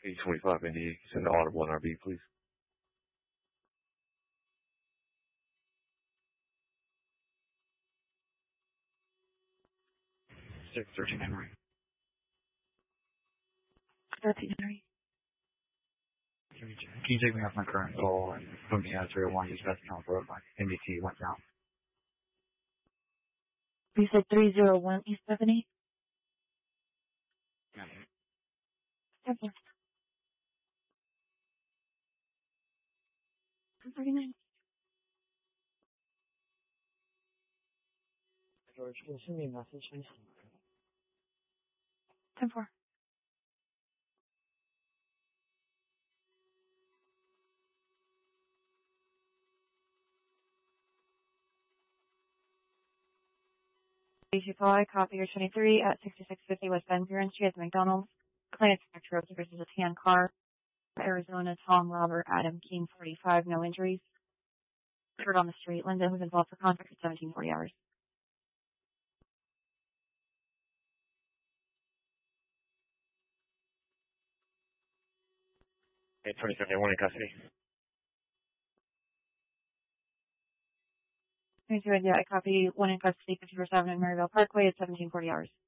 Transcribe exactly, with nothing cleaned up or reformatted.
eight twenty-five Indy, send the audible N R B, please. six thirteen Henry. thirteen Henry. Can you, can you take me off my current call and put me at three oh one East Westmount Road? My M D T went down. You said three oh one East Stephanie? Yeah. Okay. thirty-nine. George, can you send me a message, please? ten four. I copy your twenty-three at sixty-six fifty West Van Buren Street at McDonald's. Clinic Spectrum versus a tan car. Arizona, Tom Robert, Adam King, forty-five, no injuries. Heard on the street. Linda, who's involved for contract at seventeen forty hours. eight twenty-seven, one in custody. twenty-two, yeah, I copy one in custody, fifty-four seven in Maryville Parkway at seventeen forty hours.